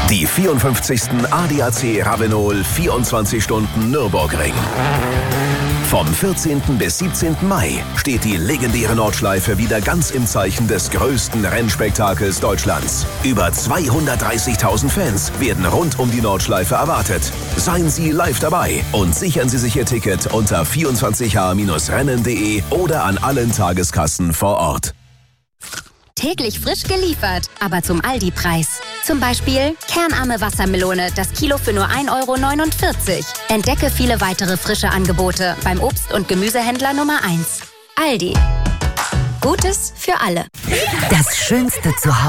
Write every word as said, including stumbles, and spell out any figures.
Die vierundfünfzigsten A D A C Ravenol vierundzwanzig Stunden Nürburgring. Vom vierzehnten bis siebzehnten Mai steht die legendäre Nordschleife wieder ganz im Zeichen des größten Rennspektakels Deutschlands. Über zweihundertdreißigtausend Fans werden rund um die Nordschleife erwartet. Seien Sie live dabei und sichern Sie sich Ihr Ticket unter vierundzwanzig h rennen punkt de oder an allen Tageskassen vor Ort. Täglich frisch geliefert, aber zum Aldi-Preis. Zum Beispiel kernarme Wassermelone, das Kilo für nur ein Euro neunundvierzig. Entdecke viele weitere frische Angebote beim Obst- und Gemüsehändler Nummer eins. Aldi. Gutes für alle. Das Schönste zu Hause.